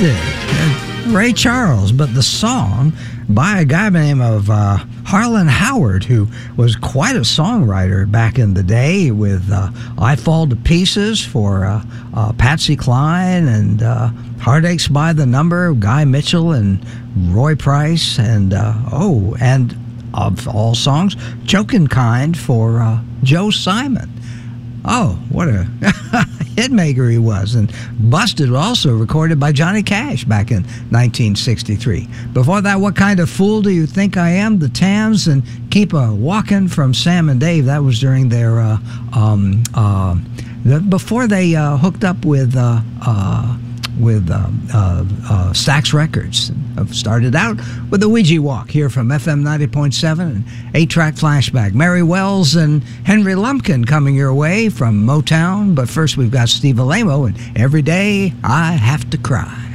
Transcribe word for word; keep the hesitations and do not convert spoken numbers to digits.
Busted, Ray Charles, but the song by a guy by the name of uh, Harlan Howard, who was quite a songwriter back in the day with uh, I Fall to Pieces for uh, uh, Patsy Cline and uh, Heartaches by the Number, Guy Mitchell and Roy Price, and uh, oh, and of all songs, Chokin' Kind for uh, Joe Simon. Oh, what a hitmaker he was. And Busted was also recorded by Johnny Cash back in nineteen sixty-three. Before that, What Kind of Fool Do You Think I Am? The Tams, and Keep a Walkin' from Sam and Dave. That was during their, uh, um, uh, the, before they uh, hooked up with, uh, uh, with uh, uh, uh, Stax Records. Started out with the Ouija Walk here from F M ninety point seven and eight-track flashback. Mary Wells and Henry Lumpkin coming your way from Motown. But first we've got Steve Alamo and Every Day I Have to Cry.